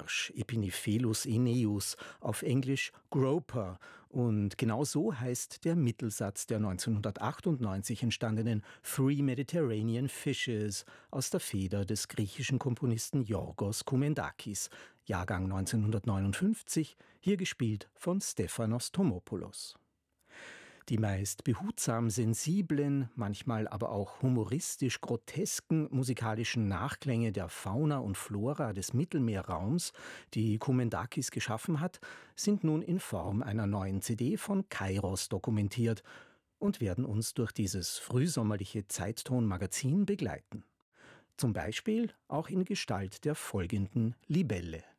Barsch, Epinephelus aeneus, auf Englisch Groper. Und genau so heißt der Mittelsatz der 1998 entstandenen Three Mediterranean Fishes aus der Feder des griechischen Komponisten Yorgos Koumendakis, Jahrgang 1959, hier gespielt von Stefanos Tomopoulos. Die meist behutsam sensiblen, manchmal aber auch humoristisch grotesken musikalischen Nachklänge der Fauna und Flora des Mittelmeerraums, die Koumendakis geschaffen hat, sind nun in Form einer neuen CD von Kairos dokumentiert und werden uns durch dieses frühsommerliche Zeitton-Magazin begleiten. Zum Beispiel auch in Gestalt der folgenden Libelle.